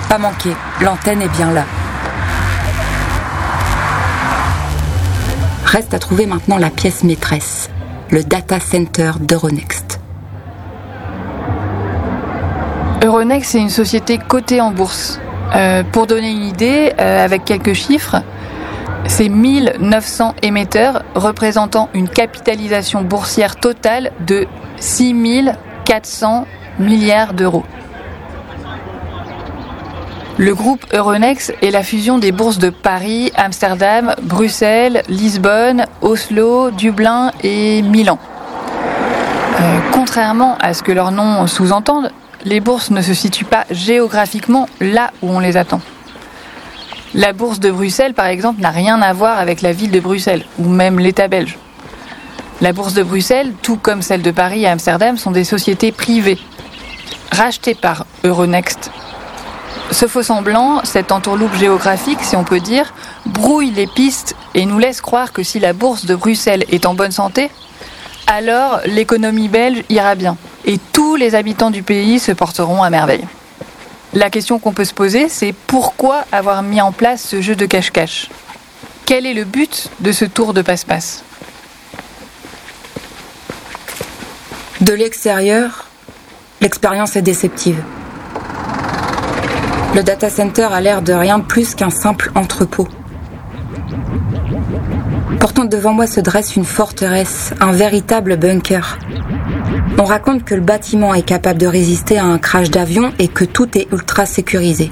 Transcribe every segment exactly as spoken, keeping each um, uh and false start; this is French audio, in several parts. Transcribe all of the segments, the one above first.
Pas manqué, l'antenne est bien là. Reste à trouver maintenant la pièce maîtresse, le data center d'Euronext. Euronext, c'est une société cotée en bourse. Euh, pour donner une idée, euh, avec quelques chiffres, c'est mille neuf cents émetteurs représentant une capitalisation boursière totale de six mille quatre cents milliards d'euros. Le groupe Euronext est la fusion des bourses de Paris, Amsterdam, Bruxelles, Lisbonne, Oslo, Dublin et Milan. Euh, contrairement à ce que leurs noms sous-entendent, les bourses ne se situent pas géographiquement là où on les attend. La bourse de Bruxelles, par exemple, n'a rien à voir avec la ville de Bruxelles, ou même l'État belge. La bourse de Bruxelles, tout comme celle de Paris et Amsterdam, sont des sociétés privées, rachetées par Euronext. Ce faux-semblant, cette entourloupe géographique, si on peut dire, brouille les pistes et nous laisse croire que si la bourse de Bruxelles est en bonne santé, alors l'économie belge ira bien et tous les habitants du pays se porteront à merveille. La question qu'on peut se poser, c'est pourquoi avoir mis en place ce jeu de cache-cache ? Quel est le but de ce tour de passe-passe ? De l'extérieur, l'expérience est déceptive. Le data center a l'air de rien de plus qu'un simple entrepôt. Pourtant, devant moi se dresse une forteresse, un véritable bunker. On raconte que le bâtiment est capable de résister à un crash d'avion et que tout est ultra sécurisé.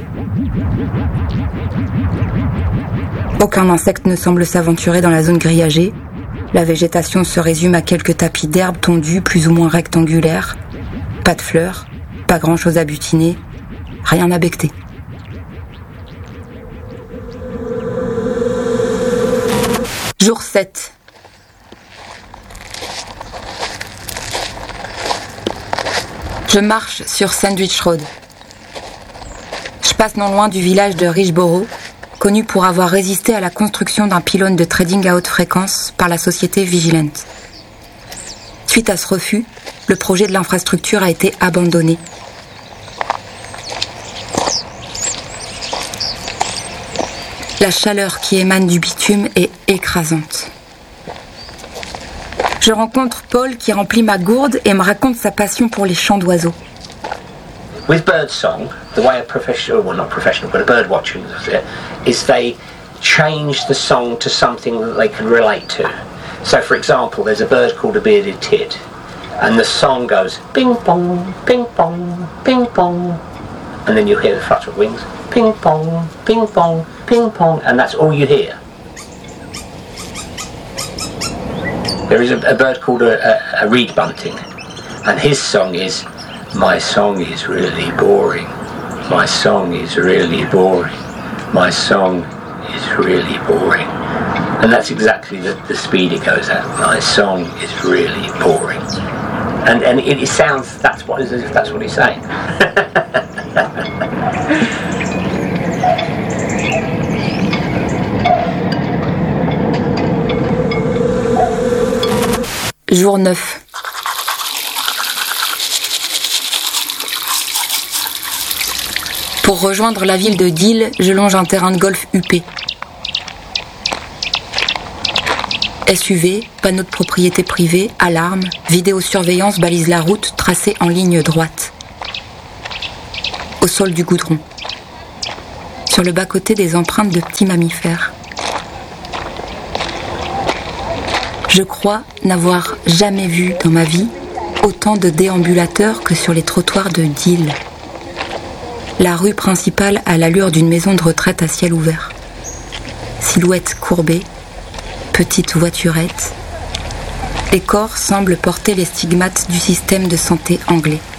Aucun insecte ne semble s'aventurer dans la zone grillagée. La végétation se résume à quelques tapis d'herbe tondus plus ou moins rectangulaires. Pas de fleurs, pas grand-chose à butiner, rien à becqueter. Jour sept. Je marche sur Sandwich Road. Je passe non loin du village de Richborough, connu pour avoir résisté à la construction d'un pylône de trading à haute fréquence par la société Vigilant. Suite à ce refus, le projet de l'infrastructure a été abandonné. La chaleur qui émane du bitume est écrasante. Je rencontre Paul qui remplit ma gourde et me raconte sa passion pour les chants d'oiseaux. With birdsong, the way a professional, well not professional, but a bird watching does it, is they change the song to something that they can relate to. So for example, there's a bird called a bearded tit, and the song goes ping pong, ping pong, ping pong, and then you hear the flutter of wings, ping pong, ping pong, ping pong, and that's all you hear. There is a, a bird called a, a, a reed bunting, and his song is, my song is really boring, my song is really boring, my song is really boring. And that's exactly the, the speed it goes at, my song is really boring. And, and it, it sounds, that's what, as if that's what he's saying. Jour neuf. Pour rejoindre la ville de Deal, je longe un terrain de golf huppé. S U V, panneaux de propriété privée, alarme, vidéosurveillance balise la route tracée en ligne droite. Au sol du goudron. Sur le bas-côté des empreintes de petits mammifères. Je crois n'avoir jamais vu dans ma vie autant de déambulateurs que sur les trottoirs de Deal. La rue principale a l'allure d'une maison de retraite à ciel ouvert. Silhouette courbée, petite voiturette. Les corps semblent porter les stigmates du système de santé anglais.